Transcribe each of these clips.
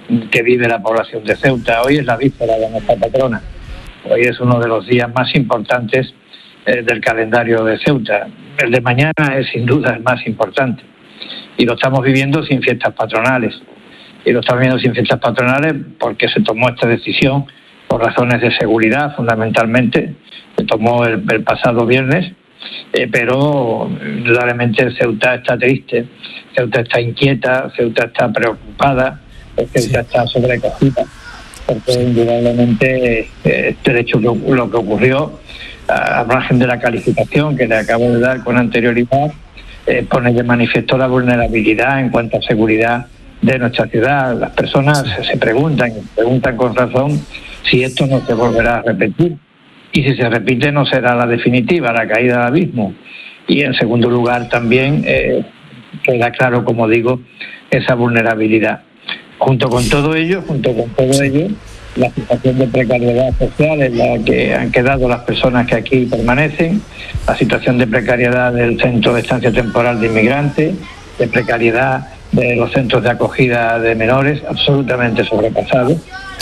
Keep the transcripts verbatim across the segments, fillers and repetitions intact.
que vive la población de Ceuta. Hoy es la víspera de nuestra patrona. Hoy es uno de los días más importantes eh, del calendario de Ceuta. El de mañana es sin duda el más importante. Y lo estamos viviendo sin fiestas patronales. Y lo estamos viviendo sin fiestas patronales porque se tomó esta decisión por razones de seguridad, fundamentalmente. Se tomó el, el pasado viernes, eh, pero indudablemente Ceuta está triste, Ceuta está inquieta, Ceuta está preocupada, Ceuta sí. está sobrecogida, porque indudablemente eh, este hecho, que, lo que ocurrió, al margen de la calificación que le acabo de dar con anterioridad, eh, pone de manifiesto la vulnerabilidad en cuanto a seguridad de nuestra ciudad. Las personas se preguntan, preguntan con razón si esto no se volverá a repetir. Y si se repite no será la definitiva, la caída al abismo. Y en segundo lugar también eh, queda claro, como digo, esa vulnerabilidad. Junto con todo ello, junto con todo ello, la situación de precariedad social en la que han quedado las personas que aquí permanecen, la situación de precariedad del Centro de Estancia Temporal de Inmigrantes, de precariedad de los centros de acogida de menores, absolutamente sobrepasados.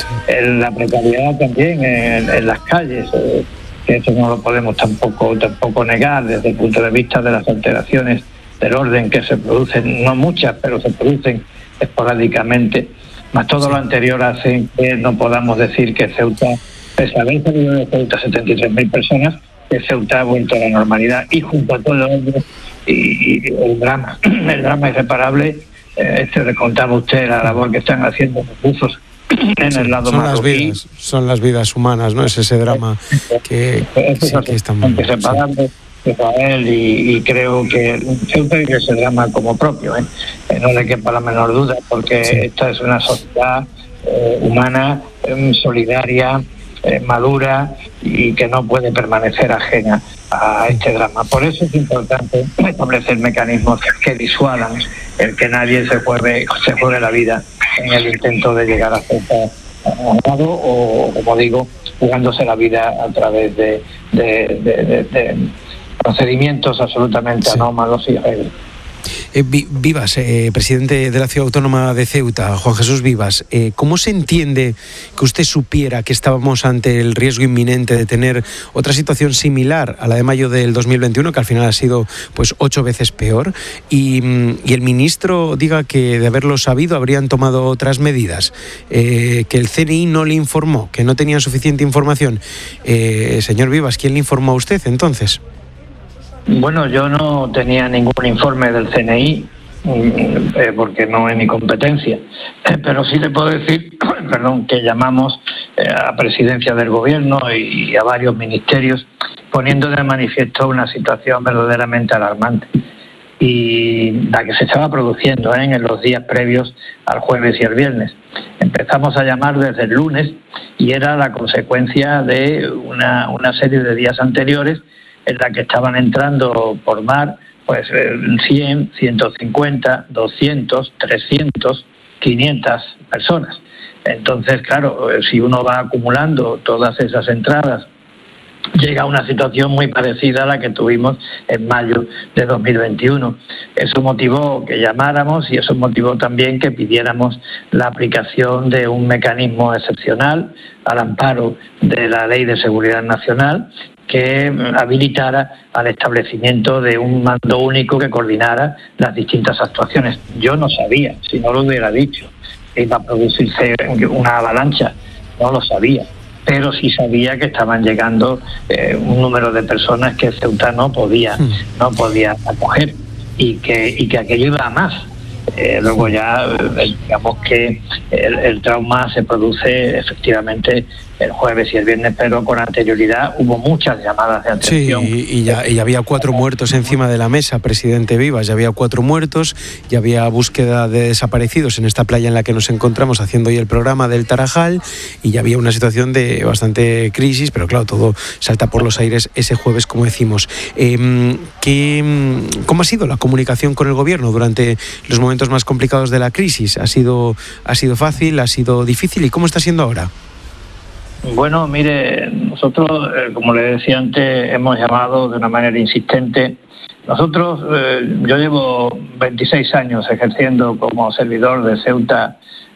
En la precariedad también en, en las calles, eh, que eso no lo podemos tampoco tampoco negar desde el punto de vista de las alteraciones del orden que se producen, no muchas, pero se producen esporádicamente, más todo sí. lo anterior hace que no podamos decir que Ceuta, pese a haber salido de Ceuta setenta y tres mil personas, que Ceuta ha vuelto a la normalidad. Y junto a todo ello, y, y el drama, el drama irreparable, eh, este le contaba usted la labor que están haciendo los buzos en sí, el lado son las vidas, son las vidas humanas, ¿no? Es ese drama que, que, sí, que estamos separando sí. Israel y, y creo que Ceuta vive ese drama como propio, ¿eh? Eh, no le quepa la menor duda, porque sí. esta es una sociedad eh, humana, eh, solidaria, eh, madura y que no puede permanecer ajena a este drama. Por eso es importante establecer mecanismos que disuadan el que nadie se juegue, se juegue la vida en el intento de llegar a Ceuta armado o, como digo, jugándose la vida a través de, de, de, de, de procedimientos absolutamente sí. anómalos y irregulares. Eh, Vivas, eh, presidente de la Ciudad Autónoma de Ceuta, Juan Jesús Vivas, eh, ¿cómo se entiende que usted supiera que estábamos ante el riesgo inminente de tener otra situación similar a la de mayo del dos mil veintiuno, que al final ha sido pues ocho veces peor, y, y el ministro diga que de haberlo sabido habrían tomado otras medidas, eh, que el C N I no le informó, que no tenían suficiente información? Eh, señor Vivas, ¿quién le informó a usted entonces? Bueno, yo no tenía ningún informe del C N I, eh, porque no es mi competencia, eh, pero sí le puedo decir, perdón, que llamamos eh, a presidencia del gobierno y, y a varios ministerios poniendo de manifiesto una situación verdaderamente alarmante y la que se estaba produciendo ¿eh? en los días previos al jueves y el viernes. Empezamos a llamar desde el lunes y era la consecuencia de una, una serie de días anteriores en la que estaban entrando por mar pues cien, ciento cincuenta, doscientos, trescientos, quinientas personas. Entonces, claro, si uno va acumulando todas esas entradas, llega a una situación muy parecida a la que tuvimos en mayo de dos mil veintiuno. Eso motivó que llamáramos y eso motivó también que pidiéramos la aplicación de un mecanismo excepcional al amparo de la Ley de Seguridad Nacional, que habilitara al establecimiento de un mando único que coordinara las distintas actuaciones. Yo no sabía, si no lo hubiera dicho, que iba a producirse una avalancha, no lo sabía, pero sí sabía que estaban llegando eh, un número de personas que Ceuta no podía, no podía acoger y que, y que aquello iba a más. Eh, luego ya, eh, digamos que el, el trauma se produce efectivamente el jueves y el viernes, pero con anterioridad hubo muchas llamadas de atención. Sí, y ya, y ya había cuatro muertos encima de la mesa, presidente Vivas, ya había cuatro muertos, ya había búsqueda de desaparecidos en esta playa en la que nos encontramos haciendo hoy el programa del Tarajal, y ya había una situación de bastante crisis, pero claro, todo salta por los aires ese jueves, como decimos. Eh, ¿qué, ¿Cómo ha sido la comunicación con el gobierno durante los momentos más complicados de la crisis? ¿Ha sido, ha sido fácil, ha sido difícil, y cómo está siendo ahora? Bueno, mire, nosotros, eh, como le decía antes, hemos llamado de una manera insistente. Nosotros, eh, yo llevo veintiséis años ejerciendo como servidor de Ceuta